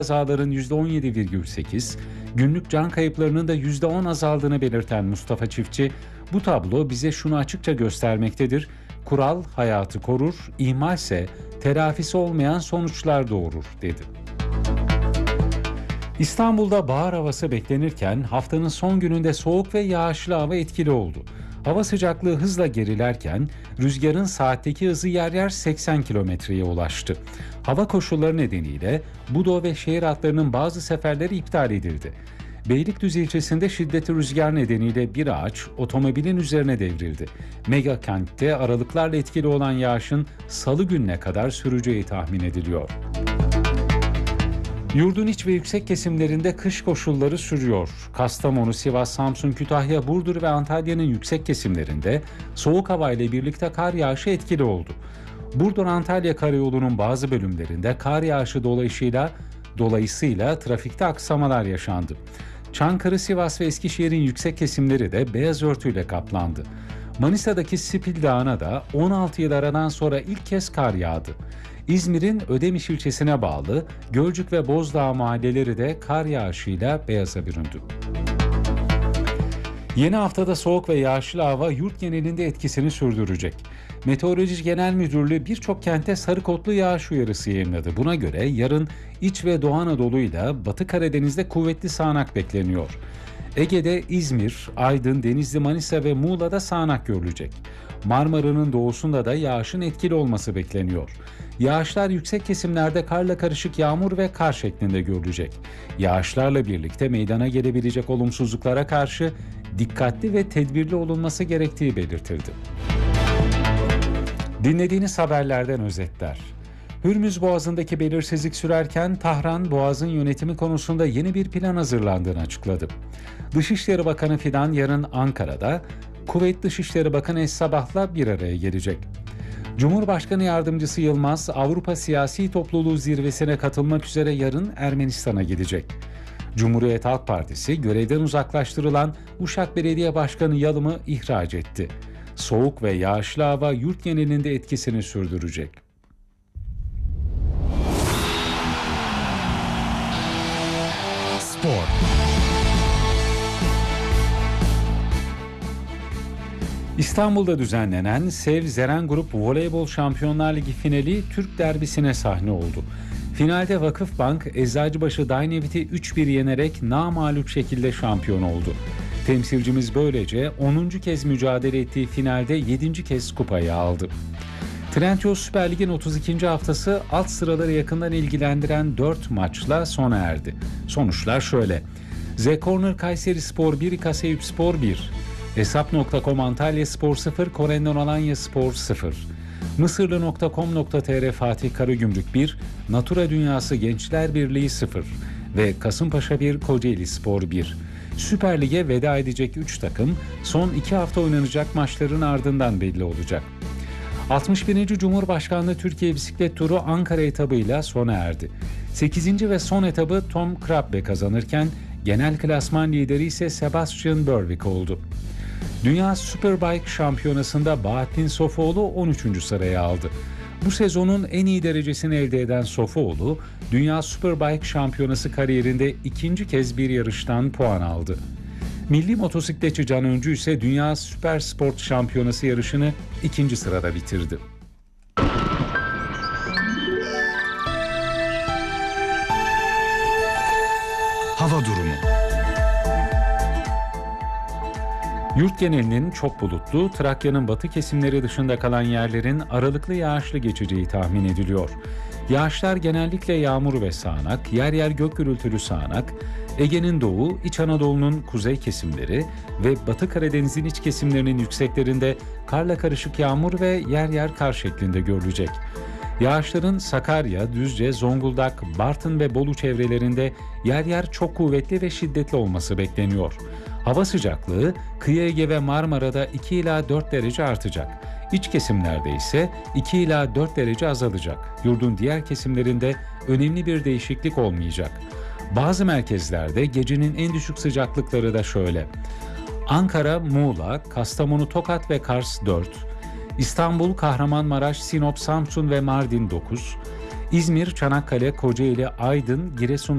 kazaların %17,8, günlük can kayıplarının da %10 azaldığını belirten Mustafa Çiftçi, bu tablo bize şunu açıkça göstermektedir: kural hayatı korur, ihmalse telafisi olmayan sonuçlar doğurur, dedi. İstanbul'da bahar havası beklenirken haftanın son gününde soğuk ve yağışlı hava etkili oldu. Hava sıcaklığı hızla gerilerken rüzgarın saatteki hızı yer yer 80 kilometreye ulaştı. Hava koşulları nedeniyle Budo ve şehir hatlarının bazı seferleri iptal edildi. Beylikdüzü ilçesinde şiddetli rüzgar nedeniyle bir ağaç otomobilin üzerine devrildi. Mega kentte aralıklarla etkili olan yağışın salı gününe kadar süreceği tahmin ediliyor. Yurdun iç ve yüksek kesimlerinde kış koşulları sürüyor. Kastamonu, Sivas, Samsun, Kütahya, Burdur ve Antalya'nın yüksek kesimlerinde soğuk hava ile birlikte kar yağışı etkili oldu. Burdur-Antalya karayolunun bazı bölümlerinde kar yağışı dolayısıyla trafikte aksamalar yaşandı. Çankırı, Sivas ve Eskişehir'in yüksek kesimleri de beyaz örtüyle kaplandı. Manisa'daki Sipil Dağı'na da 16 yıl aradan sonra ilk kez kar yağdı. İzmir'in Ödemiş ilçesine bağlı Gölcük ve Bozdağ mahalleleri de kar yağışıyla beyaza büründü. Yeni haftada soğuk ve yağışlı hava yurt genelinde etkisini sürdürecek. Meteoroloji Genel Müdürlüğü birçok kente sarı kodlu yağış uyarısı yayınladı. Buna göre yarın İç ve Doğu Anadolu'yla Batı Karadeniz'de kuvvetli sağanak bekleniyor. Ege'de İzmir, Aydın, Denizli, Manisa ve Muğla'da sağanak görülecek. Marmara'nın doğusunda da yağışın etkili olması bekleniyor. Yağışlar yüksek kesimlerde karla karışık yağmur ve kar şeklinde görülecek. Yağışlarla birlikte meydana gelebilecek olumsuzluklara karşı dikkatli ve tedbirli olunması gerektiği belirtildi. Dinlediğiniz haberlerden özetler. Hürmüz Boğazı'ndaki belirsizlik sürerken Tahran, Boğaz'ın yönetimi konusunda yeni bir plan hazırlandığını açıkladı. Dışişleri Bakanı Fidan yarın Ankara'da, Kuveyt Dışişleri Bakanı Es-Sabah'la bir araya gelecek. Cumhurbaşkanı Yardımcısı Yılmaz, Avrupa Siyasi Topluluğu zirvesine katılmak üzere yarın Ermenistan'a gidecek. Cumhuriyet Halk Partisi görevden uzaklaştırılan Uşak Belediye Başkanı Yalım'ı ihraç etti. Soğuk ve yağışlı hava yurt genelinde etkisini sürdürecek. Spor. İstanbul'da düzenlenen Sev Zeren Grup Voleybol Şampiyonlar Ligi finali Türk derbisine sahne oldu. Finalde Vakıfbank, Eczacıbaşı Dynavit'i 3-1 yenerek namağlup şekilde şampiyon oldu. Temsilcimiz böylece 10. kez mücadele ettiği finalde 7. kez kupayı aldı. Trendyol Süper Lig'in 32. haftası alt sıraları yakından ilgilendiren 4 maçla sona erdi. Sonuçlar şöyle: Z Corner Kayserispor 1, Kaseyüpspor 1, Hesap.com Antalyaspor 0, Korendon Alanyaspor 0, Mısırlı.com.tr Fatih Karagümrük 1, Natura Dünyası Gençler Birliği 0 ve Kasımpaşa 1, Kocaelispor 1. Süper Lig'e veda edecek 3 takım son 2 hafta oynanacak maçların ardından belli olacak. 61. Cumhurbaşkanlığı Türkiye Bisiklet Turu Ankara etabıyla sona erdi. 8. ve son etabı Tom Krabbe kazanırken genel klasman lideri ise Sebastian Berwick oldu. Dünya Superbike Şampiyonası'nda Bahattin Sofuoğlu 13. sırayı aldı. Bu sezonun en iyi derecesini elde eden Sofuoğlu, Dünya Superbike Şampiyonası kariyerinde ikinci kez bir yarıştan puan aldı. Milli motosikletçi Can Öncü ise Dünya Süpersport Şampiyonası yarışını 2. sırada bitirdi. Hava durumu. Yurt genelinin çok bulutlu, Trakya'nın batı kesimleri dışında kalan yerlerin aralıklı yağışlı geçeceği tahmin ediliyor. Yağışlar genellikle yağmur ve sağanak, yer yer gök gürültülü sağanak, Ege'nin doğu, İç Anadolu'nun kuzey kesimleri ve Batı Karadeniz'in iç kesimlerinin yükseklerinde karla karışık yağmur ve yer yer kar şeklinde görülecek. Yağışların Sakarya, Düzce, Zonguldak, Bartın ve Bolu çevrelerinde yer yer çok kuvvetli ve şiddetli olması bekleniyor. Hava sıcaklığı kıyı Ege ve Marmara'da 2 ila 4 derece artacak. İç kesimlerde ise 2 ila 4 derece azalacak. Yurdun diğer kesimlerinde önemli bir değişiklik olmayacak. Bazı merkezlerde gecenin en düşük sıcaklıkları da şöyle: Ankara, Muğla, Kastamonu, Tokat ve Kars 4, İstanbul, Kahramanmaraş, Sinop, Samsun ve Mardin 9, İzmir, Çanakkale, Kocaeli, Aydın, Giresun